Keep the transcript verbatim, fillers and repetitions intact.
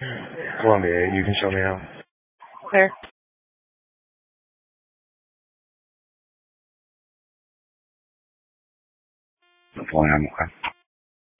Go on, babe. You can show me now. Where? No problem, okay.